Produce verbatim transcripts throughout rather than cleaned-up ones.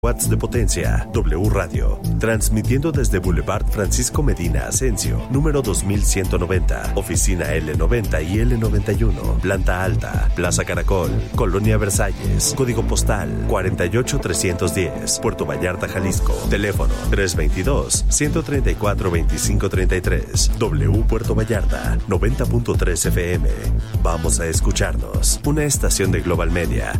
watts de potencia. W Radio, transmitiendo desde Boulevard Francisco Medina Asensio, número dos mil ciento noventa, oficina L noventa y L noventa y uno, planta alta, Plaza Caracol, Colonia Versalles, código postal cuarenta y ocho trescientos diez, Puerto Vallarta, Jalisco, teléfono tres veintidós, ciento treinta y cuatro, veinticinco treinta y tres. W Puerto Vallarta, noventa punto tres F M. Vamos a escucharnos. Una estación de Global Media.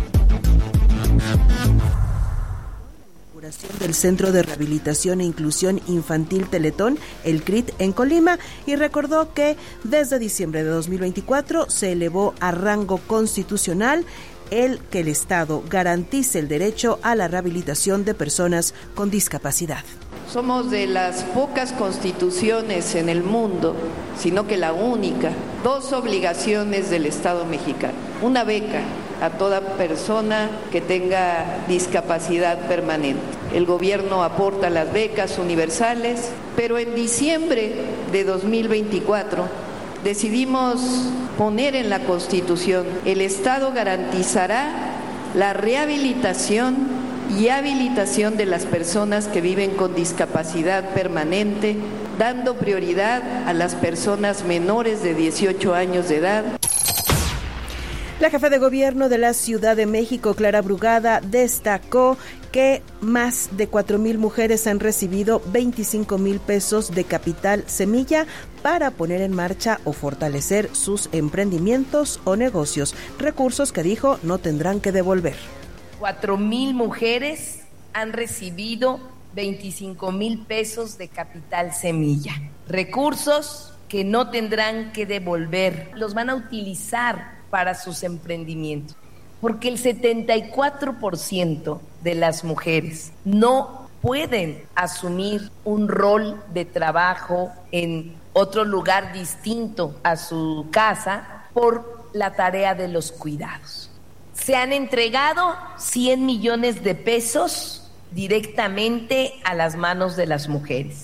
Del Centro de Rehabilitación e Inclusión Infantil Teletón, el C R I T, en Colima, y recordó que desde diciembre de dos mil veinticuatro se elevó a rango constitucional el que el Estado garantice el derecho a la rehabilitación de personas con discapacidad. Somos de las pocas constituciones en el mundo, sino que la única, dos obligaciones del Estado mexicano. Una beca a toda persona que tenga discapacidad permanente. El gobierno aporta las becas universales, pero en diciembre de dos mil veinticuatro decidimos poner en la Constitución: el Estado garantizará la rehabilitación y habilitación de las personas que viven con discapacidad permanente, dando prioridad a las personas menores de dieciocho años de edad. La jefa de gobierno de la Ciudad de México, Clara Brugada, destacó que más de cuatro mil mujeres han recibido veinticinco mil pesos de capital semilla para poner en marcha o fortalecer sus emprendimientos o negocios, recursos que dijo no tendrán que devolver. Cuatro mil mujeres han recibido veinticinco mil pesos de capital semilla, recursos que no tendrán que devolver, los van a utilizar para sus emprendimientos, porque el setenta y cuatro por ciento de las mujeres no pueden asumir un rol de trabajo en otro lugar distinto a su casa por la tarea de los cuidados. Se han entregado cien millones de pesos directamente a las manos de las mujeres.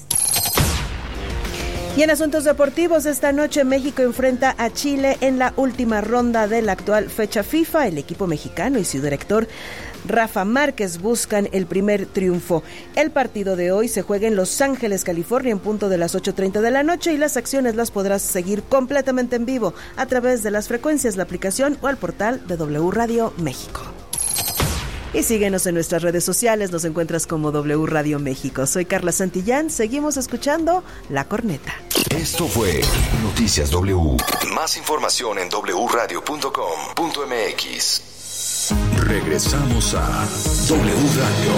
Y en asuntos deportivos, esta noche México enfrenta a Chile en la última ronda de la actual fecha FIFA. El equipo mexicano y su director Rafa Márquez buscan el primer triunfo. El partido de hoy se juega en Los Ángeles, California, en punto de las ocho treinta de la noche, y las acciones las podrás seguir completamente en vivo a través de las frecuencias, la aplicación o el portal de W Radio México. Y síguenos en nuestras redes sociales, nos encuentras como W Radio México. Soy Carla Santillán, seguimos escuchando La Corneta. Esto fue Noticias W. Más información en doble u radio punto com punto m x. Regresamos a W Radio.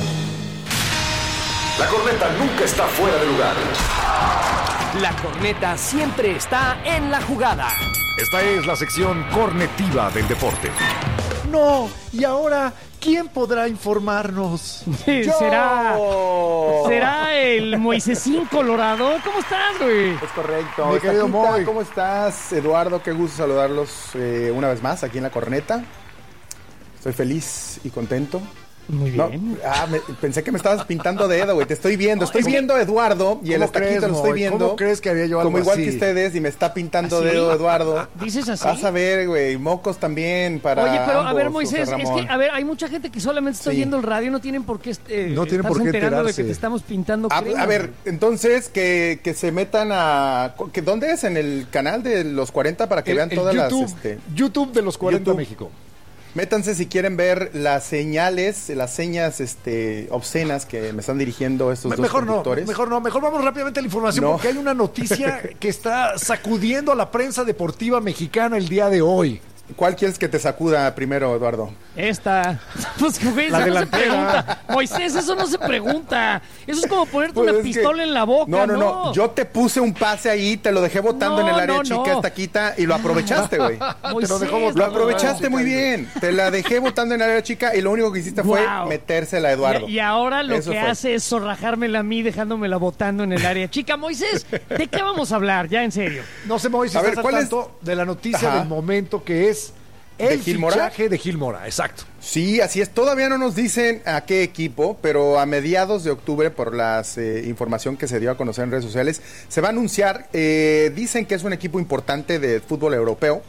La corneta nunca está fuera de lugar. La corneta siempre está en la jugada. Esta es la sección cornetiva del deporte. No, y ahora, ¿quién podrá informarnos? ¡Yo! ¿Será, ¿Será el Moisésín Colorado? ¿Cómo estás, güey? Es correcto. Mi querido Moy. ¿Cómo estás, Eduardo? Qué gusto saludarlos eh, una vez más aquí en La Corneta. Estoy feliz y contento. Muy bien. No, ah, me, pensé que me estabas pintando dedo, güey. Te estoy viendo. Estoy viendo a Eduardo y el estaquito lo estoy viendo. ¿Cómo crees que había yo algo Como igual así? que ustedes, y me está pintando ¿Así? dedo Eduardo. ¿Dices así? Vas a ver, güey. Mocos también para Oye, pero ambos, a ver, Moisés, José es Ramón. que, a ver, hay mucha gente que solamente está Sí. oyendo el radio, no tienen por qué eh, No tienen estarse por qué enterando enterarse. de que te estamos pintando A, crema, a ver, güey. entonces que, que se metan a... Que, ¿dónde es? En el canal de los cuarenta para que El- vean el todas YouTube, las... Este, YouTube de los cuarenta YouTube. México. Métanse si quieren ver las señales, las señas este, obscenas que me están dirigiendo estos dos Mejor no, conductores. mejor no, mejor vamos rápidamente a la información No. porque hay una noticia que está sacudiendo a la prensa deportiva mexicana el día de hoy. ¿Cuál quieres que te sacuda primero, Eduardo? Esta. Pues, güey, La eso no se delantera. pregunta. Moisés, eso no se pregunta. Eso es como ponerte Pues una es que- pistola en la boca, No, ¿no? no, no. Yo te puse un pase ahí, te lo dejé botando No, en el área no, chica, no. esta quita, y lo aprovechaste, güey. Moisés, Te lo dejó Lo botando. aprovechaste no, muy chica, bien. Te la dejé botando en el área chica y lo único que hiciste fue Guau. metérsela a Eduardo. Y, y ahora lo Eso que fue. hace es zorrajármela a mí, dejándomela botando en el área. Chica, Moisés, ¿de qué vamos a hablar? Ya, en serio. No sé, Moisés, A ver, estás al ¿cuál es? tanto de la noticia Ajá. del momento que es ¿De el Gil Mora? fichaje de Gil Mora, exacto. Sí, así es. Todavía no nos dicen a qué equipo, pero a mediados de octubre, por la eh, información que se dio a conocer en redes sociales, se va a anunciar. Eh, dicen que es un equipo importante de fútbol europeo,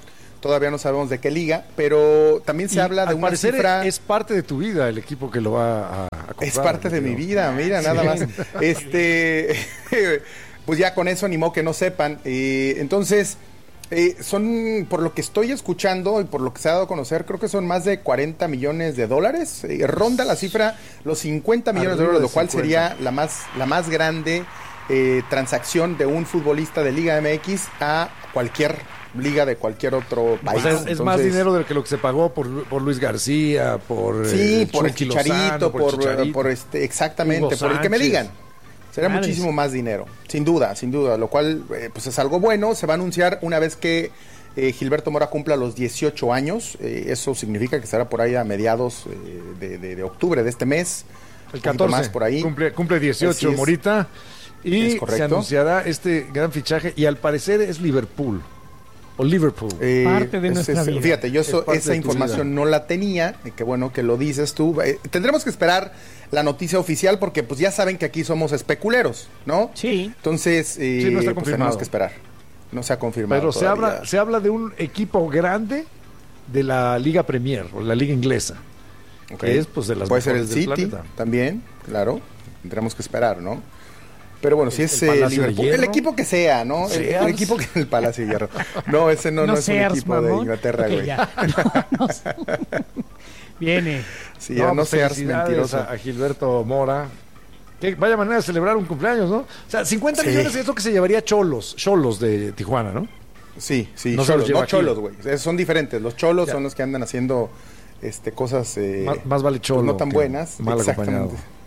Todavía no sabemos de qué liga, pero también se y habla de al una parecer cifra... Es parte de tu vida el equipo que lo va a, a comprar. Es parte de mi vida, mira, sí. nada más. Este, pues ya con eso animó que no sepan. Eh, entonces, eh, son, por lo que estoy escuchando y por lo que se ha dado a conocer, creo que son más de cuarenta millones de dólares. Eh, ronda la cifra, los cincuenta millones de dólares, lo cual sería la más, la más grande eh, transacción de un futbolista de Liga M X a cualquier liga de cualquier otro país. O sea, es, Entonces, es más dinero de lo que se pagó por, por Luis García, por sí, eh, por el Chucky Chicharito, Lozano, por, por, Chicharito, por este, exactamente, Hugo por el que me Sánchez. digan. Será Madres. muchísimo más dinero, sin duda, sin duda, lo cual eh, pues es algo bueno. Se va a anunciar una vez que eh, Gilberto Mora cumpla los dieciocho años. Eh, eso significa que será por ahí a mediados eh, de, de, de octubre de este mes. El un catorce, más por ahí. Cumple, cumple dieciocho Así es. Morita. Y Es correcto. se anunciará este gran fichaje. Y al parecer es Liverpool. O Liverpool. Eh, Parte de es- nuestra es- vida. Fíjate, yo Es eso- parte esa de tu información vida. no la tenía, y qué bueno que lo dices tú. Eh, tendremos que esperar la noticia oficial porque pues ya saben que aquí somos especuleros, ¿no? Sí. Entonces, eh, Sí, no está pues, confirmado. tenemos que esperar. No se ha confirmado Pero se todavía. habla, se habla de un equipo grande de la Liga Premier, o la Liga Inglesa. Ok. Que es pues de las Puede ser el mejores del City planeta. también, claro. Tendremos que esperar, ¿no? Pero bueno, si El- es el eh, Palacio de Liverpool, el Hierro. equipo que sea, ¿no? El, el Sears. equipo que el Palacio de Hierro. No, ese no, no, es un Sears, equipo de mamón. Inglaterra, Ok, güey. ya. No, no. Viene. Sí, ya no pues, seas felicidades mentiroso. A, a Gilberto Mora. Que vaya manera de celebrar un cumpleaños, ¿no? O sea, cincuenta Sí. millones es lo que se llevaría Cholos, Cholos de Tijuana, ¿no? Sí, sí, No se los cholos, lleva no aquí. cholos, güey. Eh, Son diferentes. Los cholos Ya. son los que andan haciendo este cosas eh, Más, más vale pues, Cholo. no tan que buenas. Mal acompañado.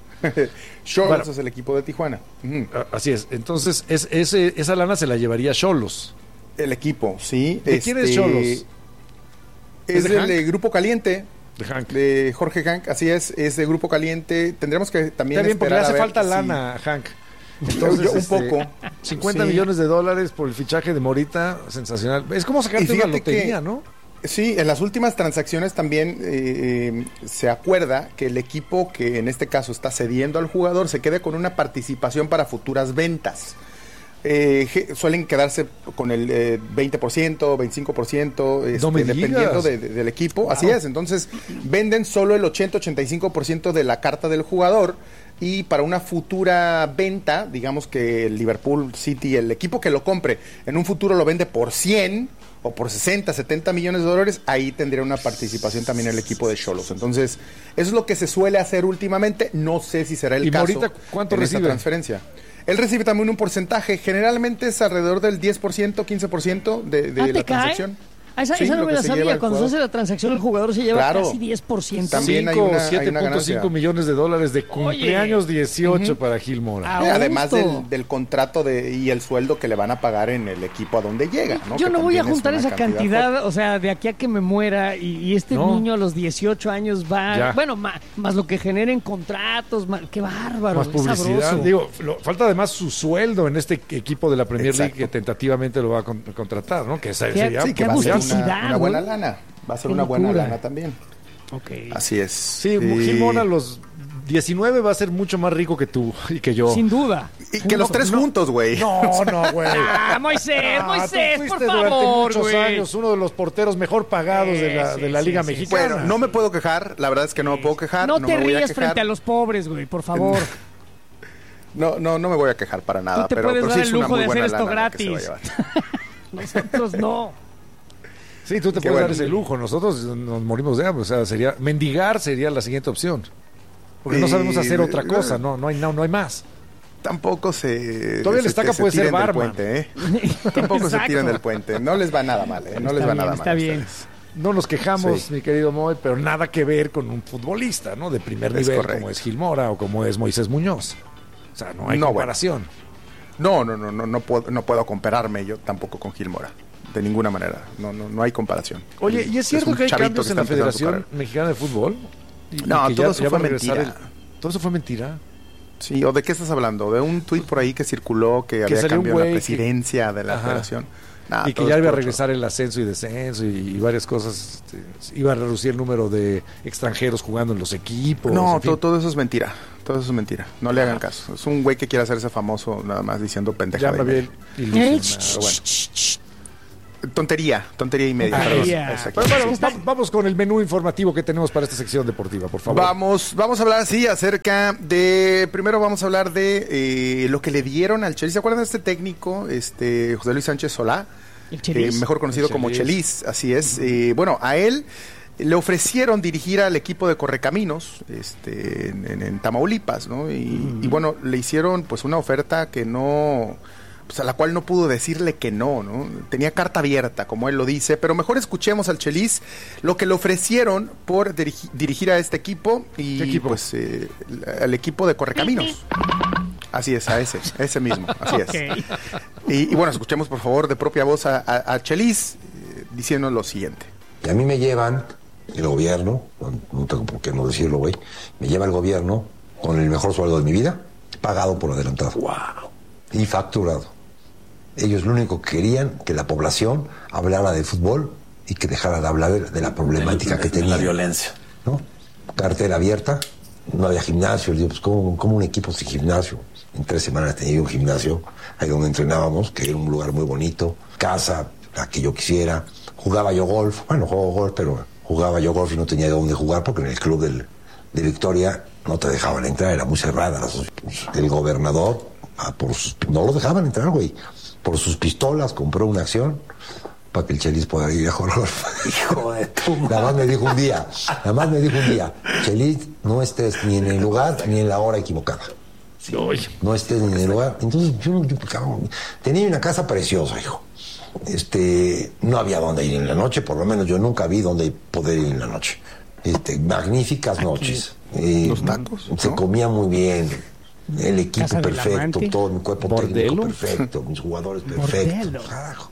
Cholos Bueno. es el equipo de Tijuana. Ujú. Ah, Así es. Entonces, es, ese, esa lana se la llevaría Cholos. El equipo, sí. ¿De quién es Xolos? Es, ¿Es de del Hank? eh, Grupo Caliente. De Hank. De Jorge Hank, así es. Es de Grupo Caliente. Tendremos que también Está bien, porque le esperar hace a ver falta si- lana a Hank. Yo un este, poco. cincuenta Sí. millones de dólares por el fichaje de Morita, sensacional. Es como Y sacarte una fíjate lotería, que- ¿no? Sí, en las últimas transacciones también eh, eh, se acuerda que el equipo que en este caso está cediendo al jugador se quede con una participación para futuras ventas. Eh, je- suelen quedarse con el eh, veinte por ciento, veinticinco por ciento, este, No me digas. dependiendo de- de- del equipo. Así es, entonces venden solo el ochenta a ochenta y cinco por ciento de la carta del jugador. Y para una futura venta, digamos que el Liverpool City, el equipo que lo compre, en un futuro lo vende por cien o por sesenta, setenta millones de dólares, ahí tendría una participación también el equipo de Xolos. Entonces, eso es lo que se suele hacer últimamente. No sé si será el ¿Y caso Morita cuánto en esta recibe? transferencia. Él recibe también un porcentaje, generalmente es alrededor del diez por ciento, quince por ciento de, de Ah, la ¿te cae? transacción. Ah, esa, Sí, esa lo no me que la se lleva sabía. el Cuando se jugador. hace la transacción, el jugador se lleva Claro. casi diez por ciento. También hay cinco, una- hay siete una punto cinco ganancia. millones de dólares de cumpleaños dieciocho Ujú. para Gil Mora. Ah, Eh, Además gusto. del, del contrato de, y el sueldo que le van a pagar en el equipo a donde llega. ¿no? Yo Que no voy a también es juntar una esa cantidad, o sea, de aquí a que me muera y, y este No. niño a los dieciocho años va, Ya. bueno, ma- más lo que generen contratos, ma- qué bárbaro, Más qué publicidad. sabroso. Digo, lo- falta además su sueldo en este equipo de la Premier League Exacto. que tentativamente lo va a con- contratar, ¿no? Que esa- Qué- sería Sí, que Qué va a ser agusticidad, una, una buena güey. lana. Va a ser Qué una buena locura. lana también. Ok. Así es. Sí, Eh, Gil Mora a los diecinueve va a ser mucho más rico que tú y que yo. Sin duda. Y que los tres no. juntos, güey. No, no, güey. Ah, Moisés, Ah, Moisés, tú por fuiste durante favor, muchos güey. años uno de los porteros mejor pagados de la, Sí, de la sí, Liga sí, Mexicana. Bueno, no me puedo quejar. La verdad es que no me puedo quejar. No, No, te me voy a rías quejar. frente a los pobres, güey, por favor. No, no, no me voy a quejar para nada. Tú te pero, puedes pero dar sí el es una lujo muy de hacer buena esto lana la que se va a gratis. llevar. Nosotros no. Sí, tú te Qué puedes dar bueno. ese lujo. Nosotros nos morimos de hambre. O sea, sería mendigar sería la siguiente opción. Porque no Y- sabemos hacer otra cosa. No, no hay, no, no hay más. Tampoco se. Todavía el se- estaca se puede ser tiren del barman. puente, ¿eh? Tampoco se Exacto. tiran del puente. No les va nada mal, ¿eh? No les Está va bien, nada mal. está a bien. ustedes. No nos quejamos, Sí. mi querido Moy, pero nada que ver con un futbolista, ¿no? De primer Es nivel, correcto. como es Gil Mora o como es Moisés Muñoz. O sea, no hay No, comparación. No, no, no, no, no puedo, no puedo compararme yo tampoco con Gil Mora. De ninguna manera. No, no, no hay comparación. Oye, ¿y es cierto un que hay chavito cambios que en la está empezando su Federación carrera. Mexicana de Fútbol? Y- y No, que todo eso va fue a regresar mentira. el- ¿Todo eso fue mentira? Sí, ¿o de qué estás hablando? ¿De un tuit por ahí que circuló que, había salió un cambio en la güey que- presidencia de la Ajá. federación? Nah, y que todo ya es iba a puro regresar el ascenso y descenso y, y varias cosas. Este, iba a reducir el número de extranjeros jugando en los equipos. show. No, en fin. todo, todo eso es mentira. Todo eso es mentira. No le hagan caso. Es un güey que quiere hacerse famoso nada más diciendo Ya pendejada. me y había media. ilusionado. Pero bueno. tontería, tontería y media. Ah, perdón. yeah. Exacto. Bueno, bueno, va- vamos con el menú informativo que tenemos para esta sección deportiva, por favor. Vamos, vamos a hablar, sí, acerca de... Primero vamos a hablar de eh, lo que le dieron al Chelis. ¿Se acuerdan de este técnico, este José Luis Sánchez Solá? El Chelis. Eh, mejor conocido El como Chelis. Chelis, así es. Eh, bueno, a él le ofrecieron dirigir al equipo de Correcaminos este, en, en, en Tamaulipas, ¿no? Y, mm. y bueno, le hicieron pues una oferta que no... Pues a la cual no pudo decirle que no, ¿no? Tenía carta abierta, como él lo dice, pero mejor escuchemos al Chelis lo que le ofrecieron por dirigi- dirigir a este equipo y equipo? pues eh, al equipo de Correcaminos. Así es, a ese, a ese mismo, así Okay. es. Y, y bueno, escuchemos por favor de propia voz a, a, a Chelis eh, diciendo lo siguiente. Y a mí me llevan el gobierno, no, no tengo por qué no decirlo, güey, me lleva el gobierno con el mejor sueldo de mi vida, pagado por adelantado. Wow. Y facturado. Ellos lo único que querían, que la población hablara de fútbol y que dejara de hablar de la problemática que tenía. La violencia. ¿No? Cartera abierta, no había gimnasio. Digo, pues, ¿cómo, cómo un equipo sin gimnasio? En tres semanas tenía un gimnasio, ahí donde entrenábamos, que era un lugar muy bonito, casa, la que yo quisiera. Jugaba yo golf, bueno, juego golf, pero jugaba yo golf y no tenía dónde jugar porque en el club del, de Victoria no te dejaban entrar, era muy cerrada. El gobernador, ah, por sus, no lo dejaban entrar, güey. Por sus pistolas compró una acción para que el Chelis pueda ir a jugar golf. Hijo de tu madre. Nada más me dijo un día, nada más me dijo un día, Chelis, no estés ni en el lugar ni en la hora equivocada. Sí. No estés ni en el lugar. Entonces yo, yo cabrón, tenía una casa preciosa, hijo. Este, no había dónde ir en la noche, por lo menos yo nunca vi dónde poder ir en la noche. Este, magníficas noches. Eh, Los tacos, se ¿no? comía muy bien. El equipo Casa del perfecto, amante. todo mi cuerpo ¿Bordelo? técnico perfecto, mis jugadores perfectos. Bordelo. Carajo.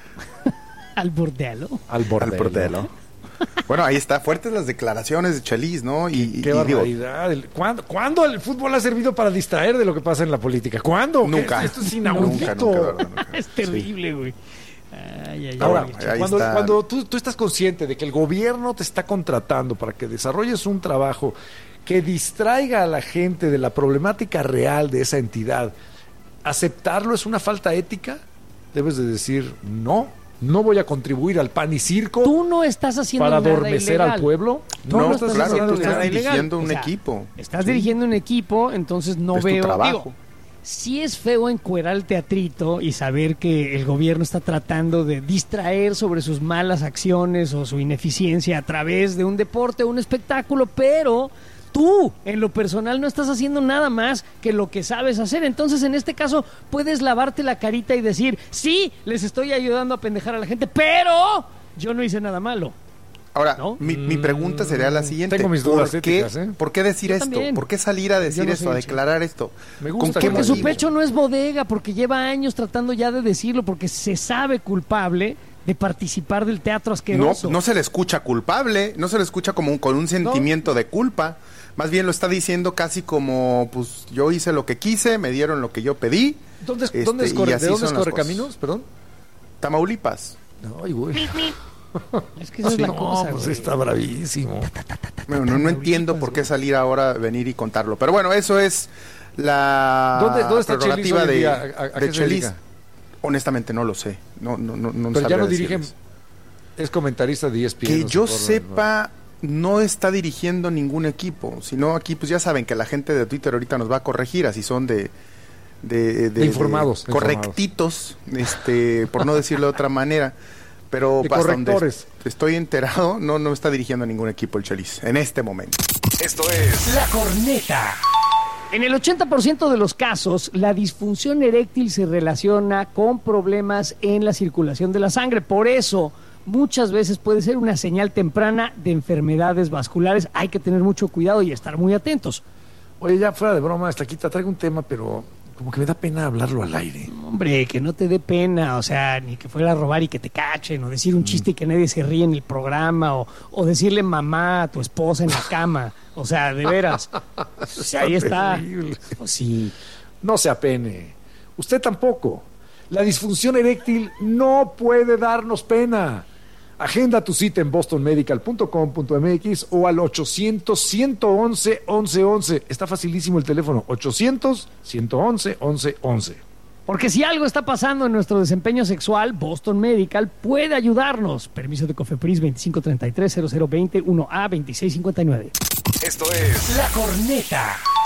Al bordelo. Al bordelo. Al bordelo. Bueno, ahí está, fuertes las declaraciones de Chelis, ¿no? Y, y- Qué y digo, barbaridad. El- ¿Cuándo, ¿Cuándo el fútbol ha servido para distraer de lo que pasa en la política? ¿Cuándo? Nunca. Esto es Nunca, inaudito. nunca, verdad, nunca. Es terrible, güey. Ay, ay, ay. Ahora, Ahí cuando, está. cuando tú, tú estás consciente de que el gobierno te está contratando para que desarrolles un trabajo que distraiga a la gente de la problemática real de esa entidad, ¿aceptarlo es una falta ética? Debes de decir, no, no voy a contribuir al pan y circo Tú no estás haciendo para nada adormecer ilegal. al pueblo. Tú no, no estás claro, haciendo tú estás nada ilegal. dirigiendo un O sea, equipo. Estás dirigiendo un equipo, entonces no Es tu veo... trabajo. Digo, sí es feo encuerar el teatrito y saber que el gobierno está tratando de distraer sobre sus malas acciones o su ineficiencia a través de un deporte o un espectáculo, pero tú, en lo personal, no estás haciendo nada más que lo que sabes hacer. Entonces, en este caso, puedes lavarte la carita y decir, sí, les estoy ayudando a pendejar a la gente, pero yo no hice nada malo. Ahora, ¿No? mi, mi pregunta sería la siguiente. Tengo mis dudas ¿Por qué, éticas, ¿eh? ¿Por qué decir Yo esto? también. ¿Por qué salir a decir Yo no esto, sé, a declarar esto? Me ¿Con gusta qué que Porque su motivo? pecho no es bodega, porque lleva años tratando ya de decirlo, porque se sabe culpable de participar del teatro No, asqueroso. no se le escucha culpable, no se le escucha como un- con un sentimiento de culpa. Más bien lo está diciendo casi como, pues yo hice lo que quise, me dieron lo que yo pedí. ¿Dónde es, este, dónde es y corre, así ¿De dónde es son las Correcaminos? cosas. Perdón. Tamaulipas. Ay, güey. Es que esa es la no, cosa, pues güey. está bravísimo. Bueno, no, no entiendo por qué salir ahora, venir y contarlo. Pero bueno, eso es la ¿Dónde- dónde está Chelis prerrogativa hoy en de, día? ¿A- a- a de qué se Chelis. dedica? Honestamente no lo sé. No, no, no, no Pero ya sabría no dirige, decirles. es comentarista de E S P N. Que no sé yo por- sepa, no está dirigiendo ningún equipo, sino aquí pues ya saben que la gente de Twitter ahorita nos va a corregir, así son de de, de- De informados, de de correctitos, este, por no decirlo de otra manera, pero De hasta donde correctores. estoy enterado, no no está dirigiendo ningún equipo el Chelis en este momento. Esto es La Corneta. En el ochenta por ciento de los casos, la disfunción eréctil se relaciona con problemas en la circulación de la sangre. Por eso, muchas veces puede ser una señal temprana de enfermedades vasculares. Hay que tener mucho cuidado y estar muy atentos. Oye, ya fuera de broma, hasta aquí te traigo un tema, pero como que me da pena hablarlo al aire. Hombre, que no te dé pena, o sea, ni que fuera a robar y que te cachen, o decir un chiste y que nadie se ríe en el programa, o, o decirle mamá a tu esposa en la cama. O sea, de veras. O sea, ahí está. Terrible. Pues sí. No se apene. Usted tampoco. La disfunción eréctil no puede darnos pena. Agenda tu cita en boston medical punto com punto m x o al ochocientos, ciento once, once once. Está facilísimo el teléfono. ochocientos, ciento once, once once. Porque si algo está pasando en nuestro desempeño sexual, Boston Medical puede ayudarnos. Permiso de COFEPRIS veinticinco treinta y tres cero cero veinte uno A veintiséis cincuenta y nueve. Esto es La Corneta.